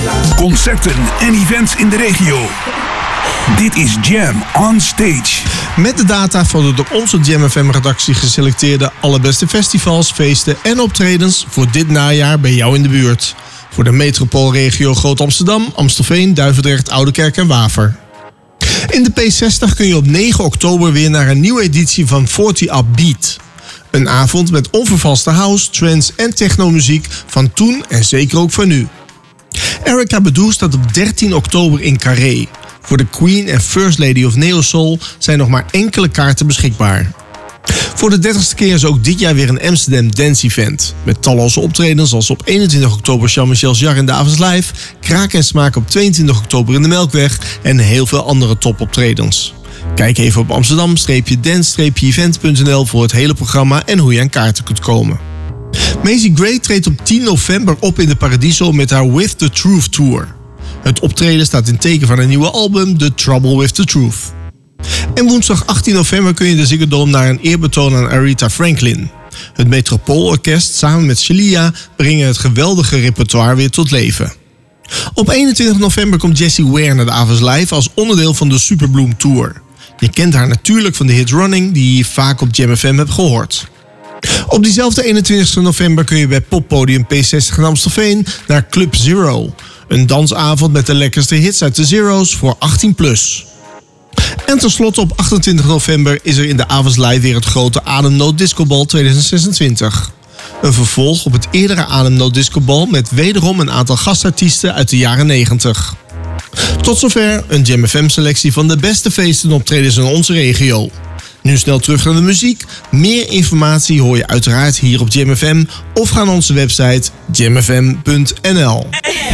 Concerten en events in de regio. Dit is Jam on Stage. Met de data van de door onze Jam FM-redactie geselecteerde allerbeste festivals, feesten en optredens voor dit najaar bij jou in de buurt. Voor de metropoolregio Groot-Amsterdam, Amstelveen, Duivendrecht, Oudekerk en Waver. In de P60 kun je op 9 oktober weer naar een nieuwe editie van 40 Upbeat. Een avond met onvervalste house, trance en technomuziek van toen en zeker ook van nu. Erykah Badu staat op 13 oktober in Carré. Voor de Queen en First Lady of Neo Soul zijn nog maar enkele kaarten beschikbaar. Voor de 30ste keer is ook dit jaar weer een Amsterdam Dance Event. Met talloze optredens als op 21 oktober Jean-Michel Jarre in de Avonds Live, Kraak en Smaak op 22 oktober in de Melkweg en heel veel andere topoptredens. Kijk even op amsterdam-dance-event.nl voor het hele programma en hoe je aan kaarten kunt komen. Macy Gray treedt op 10 november op in de Paradiso met haar With the Truth Tour. Het optreden staat in teken van een nieuwe album, The Trouble with the Truth. En woensdag 18 november kun je de Ziggo Dome naar een eerbetoon aan Aretha Franklin. Het Metropoolorkest samen met Shelia brengen het geweldige repertoire weer tot leven. Op 21 november komt Jessie Ware naar de Avonds Live als onderdeel van de Superbloom Tour. Je kent haar natuurlijk van de hit Running die je vaak op Jam FM hebt gehoord. Op diezelfde 21 november kun je bij Poppodium P60 in Amstelveen naar Club Zero. Een dansavond met de lekkerste hits uit de Zero's voor 18+. En tenslotte op 28 november is er in de Avonds Live weer het grote Ademnood Discobal 2026. Een vervolg op het eerdere Ademnood Discobal met wederom een aantal gastartiesten uit de jaren 90. Tot zover een Jam FM selectie van de beste feesten en optredens in onze regio. Nu snel terug naar de muziek. Meer informatie hoor je uiteraard hier op Jam FM of ga naar onze website jamfm.nl.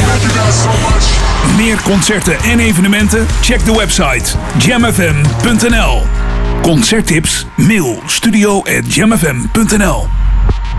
Meer concerten en evenementen? Check de website jamfm.nl. Concerttips? Mail studio@jamfm.nl.